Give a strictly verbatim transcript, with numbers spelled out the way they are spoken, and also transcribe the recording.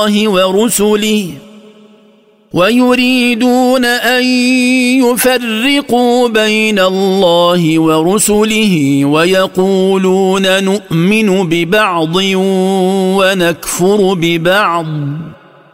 ورسله ويريدون أن يفرقوا بين الله ورسله ويقولون نؤمن ببعض ونكفر ببعض